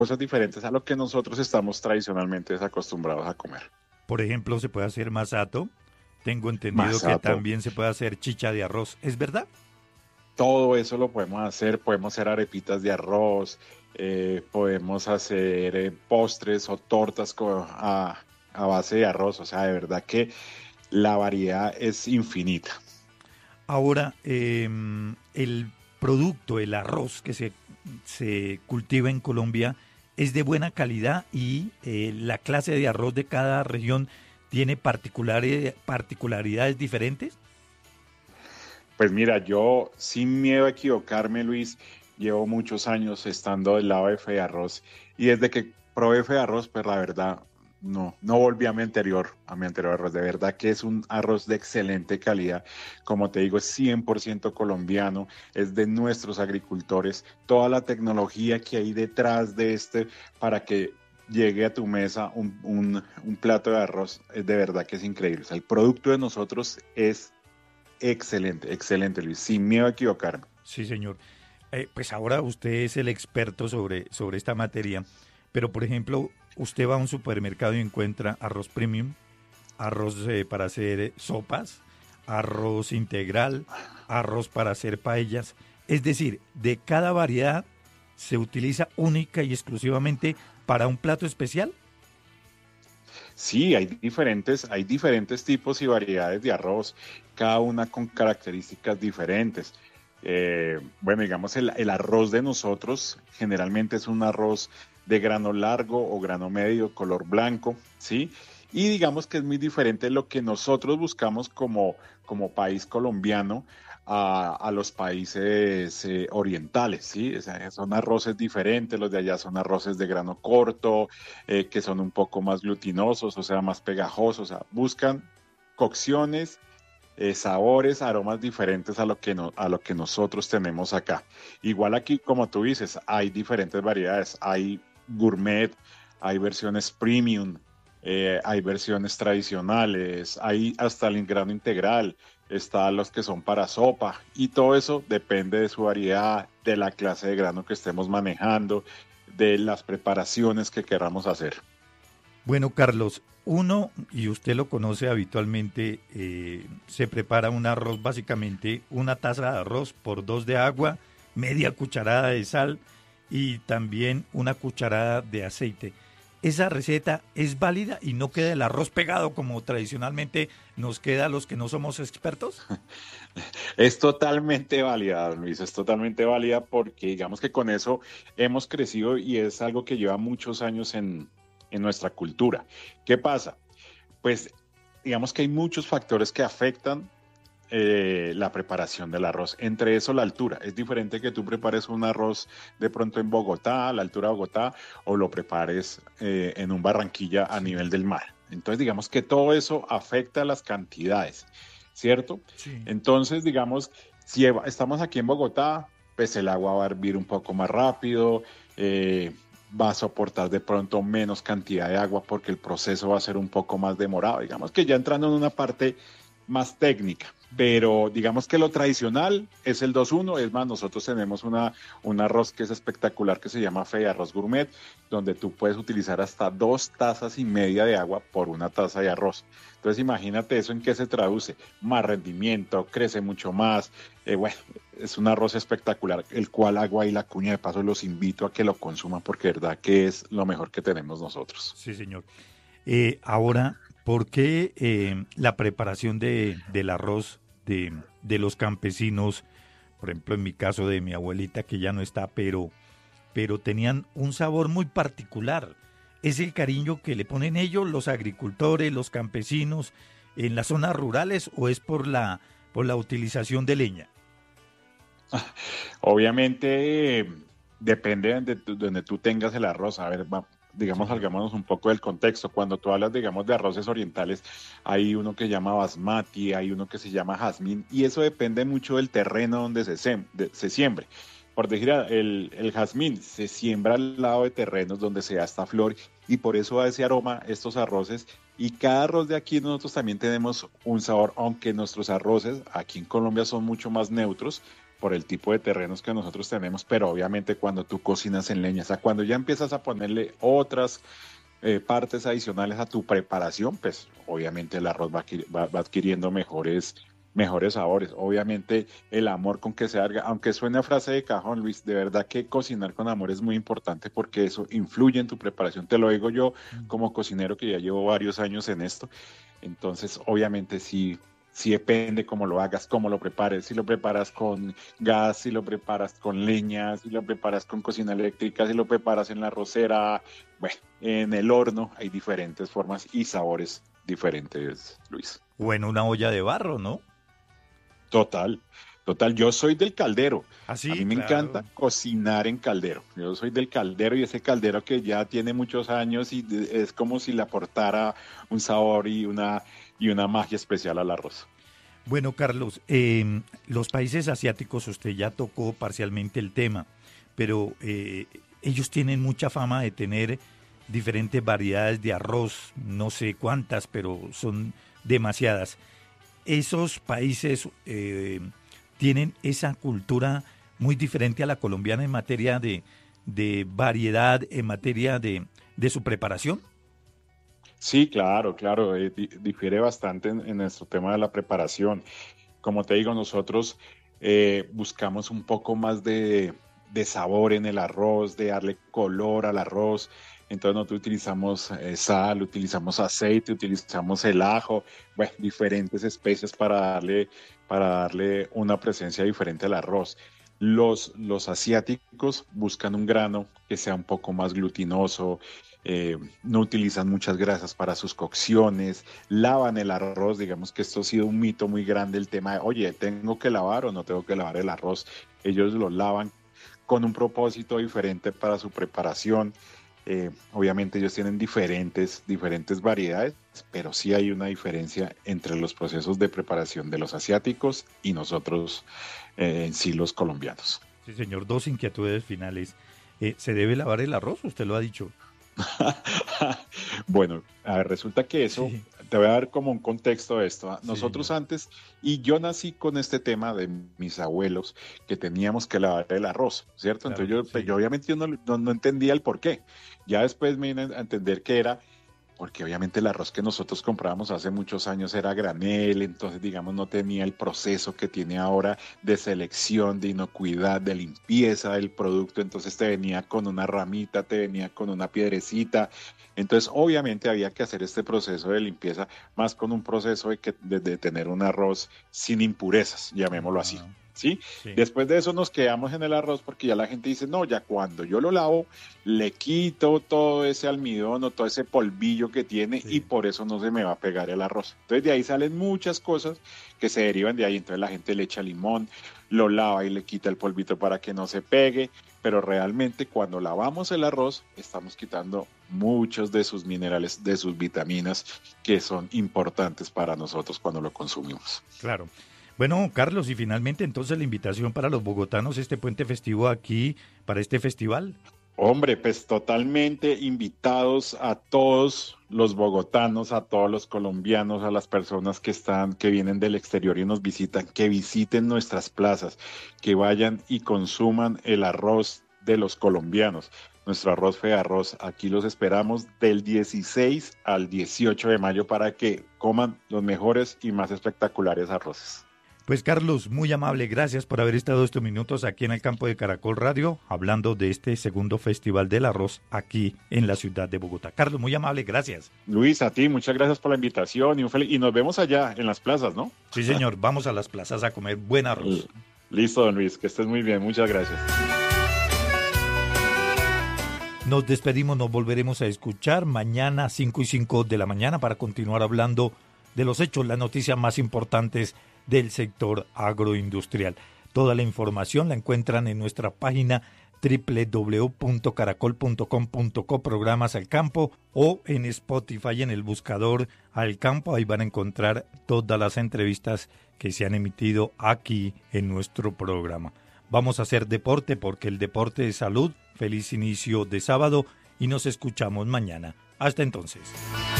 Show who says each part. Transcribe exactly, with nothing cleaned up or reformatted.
Speaker 1: cosas diferentes a lo que nosotros estamos tradicionalmente acostumbrados a comer.
Speaker 2: Por ejemplo, se puede hacer masato. Tengo entendido que
Speaker 1: Masato,
Speaker 2: también se puede hacer chicha de arroz. ¿Es verdad?
Speaker 1: todo eso lo podemos hacer, podemos hacer arepitas de arroz, eh, podemos hacer eh, postres o tortas co- a, a base de arroz, o sea, de verdad que la variedad es infinita.
Speaker 2: Ahora, eh, el producto, el arroz que se, se cultiva en Colombia es de buena calidad y eh, la clase de arroz de cada región tiene particulari- particularidades diferentes.
Speaker 1: Pues mira, yo sin miedo a equivocarme, Luis, llevo muchos años estando del lado de Fe de Arroz y desde que probé Fe de Arroz, pues la verdad, no, no volví a mi anterior, a mi anterior arroz. De verdad que es un arroz de excelente calidad. Como te digo, es cien por ciento colombiano, es de nuestros agricultores. Toda la tecnología que hay detrás de este para que llegue a tu mesa un, un, un plato de arroz, es de verdad que es increíble. O sea, el producto de nosotros es excelente, excelente, Luis, sin miedo a equivocarme.
Speaker 2: Sí, señor. Eh, pues ahora usted es el experto sobre, sobre esta materia, pero por ejemplo, usted va a un supermercado y encuentra arroz premium, arroz eh, para hacer eh, sopas, arroz integral, arroz para hacer paellas. Es decir, de cada variedad se utiliza única y exclusivamente para un plato especial.
Speaker 1: Sí, hay diferentes, hay diferentes tipos y variedades de arroz, cada una con características diferentes. Eh, bueno, digamos, el, el arroz de nosotros generalmente es un arroz de grano largo o grano medio, color blanco, ¿sí? Y digamos que es muy diferente lo que nosotros buscamos como, como país colombiano a, a los países eh, orientales, ¿sí? O sea, son arroces diferentes, los de allá son arroces de grano corto, eh, que son un poco más glutinosos, o sea, más pegajosos, o sea, buscan cocciones, eh, sabores, aromas diferentes a lo, que no, a lo que nosotros tenemos acá. Igual aquí, como tú dices, hay diferentes variedades, hay gourmet, hay versiones premium, eh, hay versiones tradicionales, hay hasta el grano integral, está los que son para sopa y todo eso depende de su variedad, de la clase de grano que estemos manejando, de las preparaciones que queramos hacer.
Speaker 2: Bueno, Carlos, uno, y usted lo conoce habitualmente, eh, se prepara un arroz, básicamente una taza de arroz por dos de agua, media cucharada de sal y también una cucharada de aceite. Esa receta es válida y no queda el arroz pegado como tradicionalmente nos queda a los que no somos expertos.
Speaker 1: Es totalmente válida, Luis, es totalmente válida porque digamos que con eso hemos crecido y es algo que lleva muchos años en, en nuestra cultura. ¿Qué pasa? Pues digamos que hay muchos factores que afectan eh, la preparación del arroz, entre eso la altura. Es diferente que tú prepares un arroz de pronto en Bogotá, a la altura de Bogotá, o lo prepares eh, en un Barranquilla a
Speaker 2: Sí,
Speaker 1: nivel del mar. Entonces digamos que todo eso afecta las cantidades, ¿cierto?
Speaker 2: sí.
Speaker 1: Entonces digamos, si estamos aquí en Bogotá, pues el agua va a hervir un poco más rápido, eh, va a soportar de pronto menos cantidad de agua porque el proceso va a ser un poco más demorado. Digamos que ya entrando en una parte más técnica, pero digamos que lo tradicional es el dos uno. Es más, nosotros tenemos una, un arroz que es espectacular que se llama Fe Arroz Gourmet, donde tú puedes utilizar hasta dos tazas y media de agua por una taza de arroz. Entonces imagínate eso en qué se traduce: más rendimiento, crece mucho más, eh, bueno, es un arroz espectacular, el cual hago ahí la cuña de paso, los invito a que lo consuman porque de verdad que es lo mejor que tenemos nosotros.
Speaker 2: Sí, señor. Eh, ahora, ¿por qué eh, la preparación de, del arroz de, de los campesinos, por ejemplo, en mi caso de mi abuelita que ya no está, pero, pero tenían un sabor muy particular? ¿Es el cariño que le ponen ellos, los agricultores, los campesinos, en las zonas rurales o es por la, por la utilización de leña?
Speaker 1: Obviamente eh, depende de tu- donde tú tengas el arroz. A ver, va- digamos,
Speaker 2: Señor.
Speaker 1: salgámonos un poco del contexto. Cuando tú hablas, digamos, de arroces orientales, hay uno que se llama basmati, hay uno que se llama jazmín, y eso depende mucho del terreno donde se, sem- de- se siembre. Por decir, ah, el, el jazmín se siembra al lado de terrenos donde se da esta flor y por eso da ese aroma estos arroces. Y cada arroz de aquí nosotros también tenemos un sabor, aunque nuestros arroces aquí en Colombia son mucho más neutros, por el tipo de terrenos que nosotros tenemos, pero obviamente cuando tú cocinas en leña, o sea, cuando ya empiezas a ponerle otras eh, partes adicionales a tu preparación, pues obviamente el arroz va, va, va adquiriendo mejores, mejores sabores. Obviamente el amor con que se haga, aunque suene a frase de cajón, Luis, de verdad que cocinar con amor es muy importante porque eso influye en tu preparación. Te lo digo yo como cocinero que ya llevo varios años en esto. Entonces, obviamente sí, sí depende cómo lo hagas, cómo lo prepares, si lo preparas con gas, si lo preparas con leña, si lo preparas con cocina eléctrica, si lo preparas en la arrocera, bueno, en el horno hay diferentes formas y sabores diferentes, Luis.
Speaker 2: O en una olla de barro, ¿no?
Speaker 1: Total, total. Yo soy del caldero.
Speaker 2: Ah,
Speaker 1: A mí
Speaker 2: sí,
Speaker 1: me
Speaker 2: claro.
Speaker 1: encanta cocinar en caldero. Yo soy del caldero y ese caldero que ya tiene muchos años y es como si le aportara un sabor y una, y una magia especial al arroz.
Speaker 2: Bueno, Carlos, eh, los países asiáticos, usted ya tocó parcialmente el tema, pero eh, ellos tienen mucha fama de tener diferentes variedades de arroz, no sé cuántas, pero son demasiadas. Esos países eh, tienen esa cultura muy diferente a la colombiana en materia de, de variedad, en materia de, de su preparación.
Speaker 1: Sí, claro, claro, eh, di- difiere bastante en, en nuestro tema de la preparación. Como te digo, nosotros eh, buscamos un poco más de, de sabor en el arroz, de darle color al arroz. Entonces nosotros utilizamos eh, sal, utilizamos aceite, utilizamos el ajo, bueno, diferentes especies para darle, para darle una presencia diferente al arroz. Los, los asiáticos buscan un grano que sea un poco más glutinoso, eh, no utilizan muchas grasas para sus cocciones, lavan el arroz, digamos que esto ha sido un mito muy grande, el tema de, oye, ¿tengo que lavar o no tengo que lavar el arroz? Ellos lo lavan con un propósito diferente para su preparación. Eh, obviamente ellos tienen diferentes, diferentes variedades, pero sí hay una diferencia entre los procesos de preparación de los asiáticos y nosotros eh, en sí los colombianos.
Speaker 2: Sí, señor, dos inquietudes finales. Eh, ¿se debe lavar el arroz? Usted lo ha dicho.
Speaker 1: Bueno, a ver, resulta que eso,
Speaker 2: Sí,
Speaker 1: te voy a dar como un contexto de esto.
Speaker 2: sí,
Speaker 1: Nosotros
Speaker 2: señor.
Speaker 1: antes, y yo nací con este tema de mis abuelos, que teníamos que lavar el arroz, ¿cierto?
Speaker 2: Claro,
Speaker 1: Entonces yo, pues,
Speaker 2: sí,
Speaker 1: yo obviamente yo no, no, no entendía el por qué. Ya después me vine a entender que era porque obviamente el arroz que nosotros comprábamos hace muchos años era granel, entonces digamos no tenía el proceso que tiene ahora de selección, de inocuidad, de limpieza del producto, entonces te venía con una ramita, te venía con una piedrecita, entonces obviamente había que hacer este proceso de limpieza más con un proceso de, que, de, de tener un arroz sin impurezas, llamémoslo así.
Speaker 2: ah,
Speaker 1: ¿Sí?
Speaker 2: sí,
Speaker 1: Después de eso nos quedamos en el arroz porque ya la gente dice, no, ya cuando yo lo lavo, le quito todo ese almidón o todo ese polvillo que tiene y
Speaker 2: sí.
Speaker 1: por eso no se me va a pegar el arroz. Entonces de ahí salen muchas cosas que se derivan de ahí. Entonces la gente le echa limón, lo lava y le quita el polvito para que no se pegue, pero realmente cuando lavamos el arroz estamos quitando muchos de sus minerales, de sus vitaminas que son importantes para nosotros cuando lo consumimos.
Speaker 2: Claro. Bueno, Carlos, y finalmente entonces la invitación para los bogotanos, este puente festivo aquí, para este festival.
Speaker 1: Hombre, pues totalmente invitados a todos los bogotanos, a todos los colombianos, a las personas que están, que vienen del exterior y nos visitan, que visiten nuestras plazas, que vayan y consuman el arroz de los colombianos. Nuestro arroz Fe Arroz, aquí los esperamos del dieciséis al dieciocho de mayo para que coman los mejores y más espectaculares arroces.
Speaker 2: Pues Carlos, muy amable, gracias por haber estado estos minutos aquí en el campo de Caracol Radio, hablando de este segundo Festival del Arroz aquí en la ciudad de Bogotá. Carlos, muy amable, gracias.
Speaker 1: Luis, a ti, muchas gracias por la invitación y, un fel- y nos vemos allá en las plazas, ¿no?
Speaker 2: Sí, señor, vamos a las plazas a comer buen arroz.
Speaker 1: Listo, don Luis, que estés muy bien, muchas gracias.
Speaker 2: Nos despedimos, nos volveremos a escuchar mañana a cinco y cinco de la mañana para continuar hablando de los hechos, las noticias más importantes del sector agroindustrial. Toda la información la encuentran en nuestra página doble u doble u doble u punto caracol punto com punto co, programas al campo, o en Spotify en el buscador al campo. Ahí van a encontrar todas las entrevistas que se han emitido aquí en nuestro programa. Vamos a hacer deporte porque el deporte es salud. Feliz inicio de sábado y nos escuchamos mañana. Hasta entonces.